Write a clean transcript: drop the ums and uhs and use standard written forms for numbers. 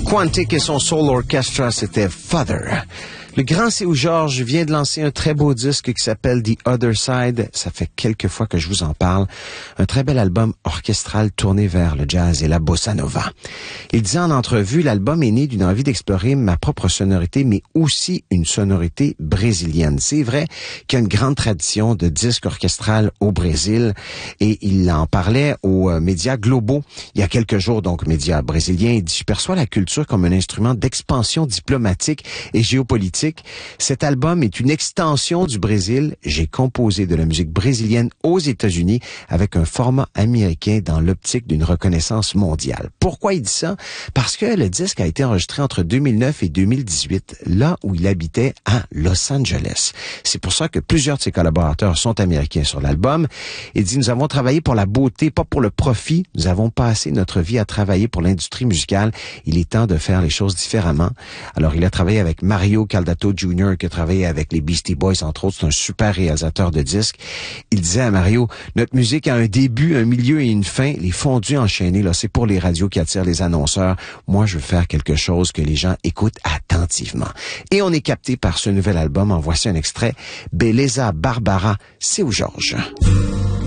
Quantic et son Soul Orchestra, c'était Father. Le grand C.O. Georges vient de lancer un très beau disque qui s'appelle The Other Side. Ça fait quelques fois que je vous en parle. Un très bel album orchestral tourné vers le jazz et la bossa nova. Il disait en entrevue, l'album est né d'une envie d'explorer ma propre sonorité, mais aussi une sonorité brésilienne. C'est vrai qu'il y a une grande tradition de disque orchestral au Brésil et il en parlait aux médias globaux il y a quelques jours, donc médias brésiliens. Il dit, je perçois la culture comme un instrument d'expansion diplomatique et géopolitique. Cet album est une extension du Brésil. J'ai composé de la musique brésilienne aux États-Unis avec un format américain dans l'optique d'une reconnaissance mondiale. Pourquoi il dit ça? Parce que le disque a été enregistré entre 2009 et 2018, là où il habitait à Los Angeles. C'est pour ça que plusieurs de ses collaborateurs sont américains sur l'album. Il dit, nous avons travaillé pour la beauté, pas pour le profit. Nous avons passé notre vie à travailler pour l'industrie musicale. Il est temps de faire les choses différemment. Alors, il a travaillé avec Mario Caldato Jr., qui a travaillé avec les Beastie Boys, entre autres. C'est un super réalisateur de disques. Il disait à Mario, notre musique a un début, un milieu et une fin. Les fondus enchaînés, là, c'est pour les radios qui attirent les annonceurs. Moi, je veux faire quelque chose que les gens écoutent attentivement. Et on est capté par ce nouvel album. En voici un extrait. Beleza Barbara, C.O. Georges.